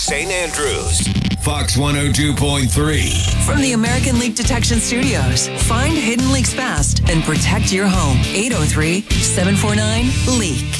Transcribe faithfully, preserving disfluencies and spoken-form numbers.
Saint Andrews. Fox one oh two point three. From the American Leak Detection Studios, find hidden leaks fast and protect your home. eight oh three, seven four nine, LEAK.